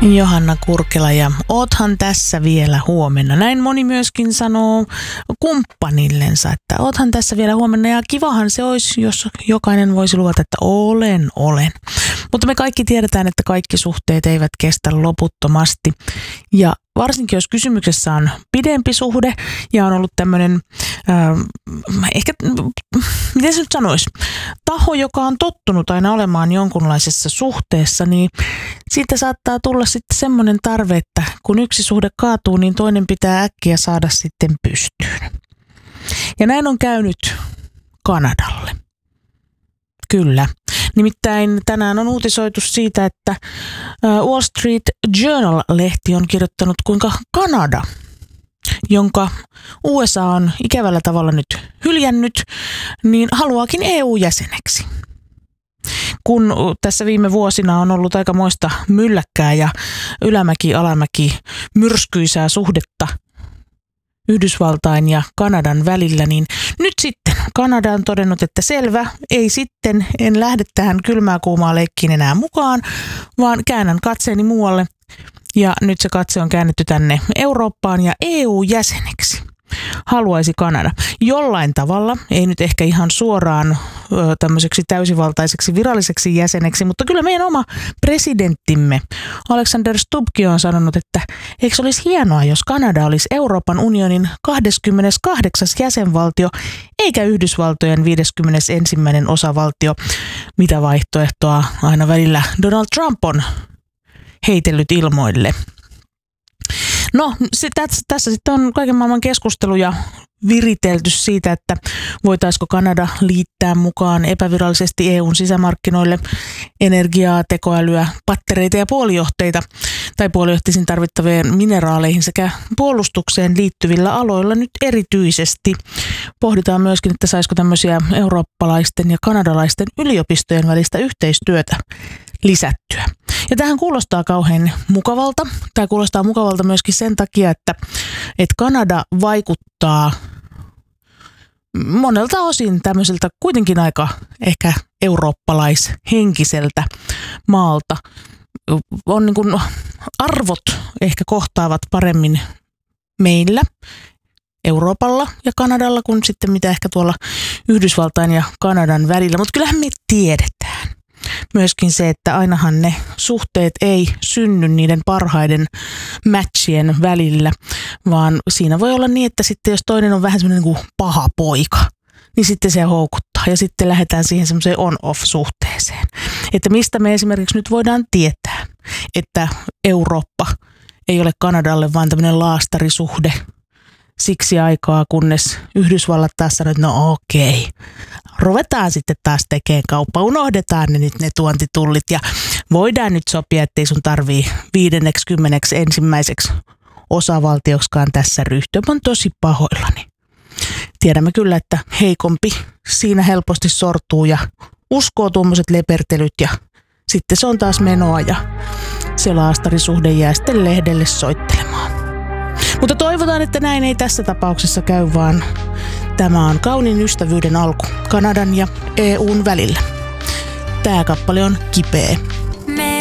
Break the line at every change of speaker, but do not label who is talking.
Johanna Kurkela ja oothan tässä vielä huomenna. Näin moni myöskin sanoo kumppanillensa, että oothan tässä vielä huomenna ja kivahan se olisi, jos jokainen voisi luvata, että olen. Mutta me kaikki tiedetään, että kaikki suhteet eivät kestä loputtomasti ja varsinkin jos kysymyksessä on pidempi suhde ja on ollut tämmöinen, ehkä, miten se nyt sanoisi, taho, joka on tottunut aina olemaan jonkunlaisessa suhteessa, niin siitä saattaa tulla sitten semmoinen tarve, että kun yksi suhde kaatuu, niin toinen pitää äkkiä saada sitten pystyyn. Ja näin on käynyt Kanadalle. Kyllä. Nimittäin tänään on uutisoitu siitä, että Wall Street Journal-lehti on kirjoittanut, kuinka Kanada, jonka USA on ikävällä tavalla nyt hyljännyt, niin haluaakin EU-jäseneksi. Kun tässä viime vuosina on ollut aikamoista mylläkkää ja ylämäki-alamäki myrskyisää suhdetta Yhdysvaltain ja Kanadan välillä, niin nyt sitten Kanada on todennut, että selvä, ei sitten, en lähde tähän kylmää kuumaa leikkiin enää mukaan, vaan käännän katseeni muualle. Ja nyt se katse on käännetty tänne Eurooppaan ja EU-jäseneksi haluaisi Kanada. Jollain tavalla, ei nyt ehkä ihan suoraan tämmöiseksi täysivaltaiseksi viralliseksi jäseneksi, mutta kyllä meidän oma presidenttimme Alexander Stubbkin on sanonut, että eikö se olisi hienoa, jos Kanada olisi Euroopan unionin 28. jäsenvaltio, eikä Yhdysvaltojen 51. osavaltio, mitä vaihtoehtoa aina välillä Donald Trump on heitellyt ilmoille. No, tässä sitten on kaiken maailman keskusteluja viritelty siitä, että voitaisiko Kanada liittää mukaan epävirallisesti EUn sisämarkkinoille energiaa, tekoälyä, pattereita ja puolijohteita tai puolijohteisiin tarvittavien mineraaleihin sekä puolustukseen liittyvillä aloilla nyt erityisesti. Pohditaan myöskin, että saisiko tämmöisiä eurooppalaisten ja kanadalaisten yliopistojen välistä yhteistyötä lisättyä. Ja tähän kuulostaa kauhean mukavalta. Tämä kuulostaa mukavalta myöskin sen takia, että Kanada vaikuttaa monelta osin tämmöiseltä kuitenkin aika ehkä eurooppalaishenkiseltä maalta. On niin kuin arvot ehkä kohtaavat paremmin meillä, Euroopalla ja Kanadalla kuin sitten mitä ehkä tuolla Yhdysvaltain ja Kanadan välillä. Mutta kyllähän me tiedetään myöskin se, että ainahan ne suhteet ei synny niiden parhaiden matchien välillä, vaan siinä voi olla niin, että sitten jos toinen on vähän semmoinen niin kuin paha poika, niin sitten se houkuttaa ja sitten lähdetään siihen semmoiseen on-off-suhteeseen. Että mistä me esimerkiksi nyt voidaan tietää, että Eurooppa ei ole Kanadalle vaan tämmöinen laastarisuhde siksi aikaa, kunnes Yhdysvallat taas sanoo, että no okei, ruvetaan sitten taas tekemään kauppaa, unohdetaan ne nyt ne tuontitullit ja voidaan nyt sopia, ettei sun tarvii 51. osavaltioksikaan tässä ryhtyä. Mä oon tosi pahoillani. Tiedämme kyllä, että heikompi siinä helposti sortuu ja uskoo tuommoiset lepertelyt ja sitten se on taas menoa ja se laastarisuhde jää sitten lehdelle soittelemaan. Mutta toivotaan, että näin ei tässä tapauksessa käy, vaan tämä on kauniin ystävyyden alku Kanadan ja EUn välillä. Tämä kappale on kipeä.